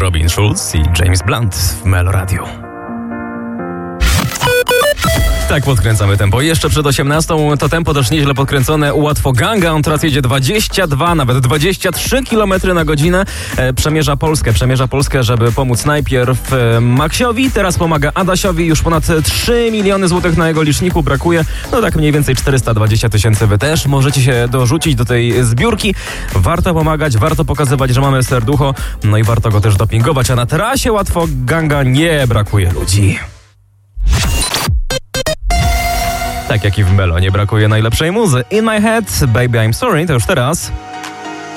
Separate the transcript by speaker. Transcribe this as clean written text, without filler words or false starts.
Speaker 1: Robin Schulz i James Blunt w Melo Radio. Tak podkręcamy tempo. Jeszcze przed 18 to tempo też nieźle podkręcone. Łatwo Ganga. On teraz jedzie 22, nawet 23 km na godzinę. Przemierza Polskę, żeby pomóc najpierw Maksiowi. Teraz pomaga Adasiowi. Już ponad 3 miliony złotych na jego liczniku brakuje. No tak mniej więcej 420 tysięcy. Wy też możecie się dorzucić do tej zbiórki. Warto pomagać, warto pokazywać, że mamy serducho. No i warto go też dopingować. A na trasie Łatwo Ganga nie brakuje ludzi. Tak jak i w Melo nie brakuje najlepszej muzy. In My Head, Baby I'm Sorry, to już teraz.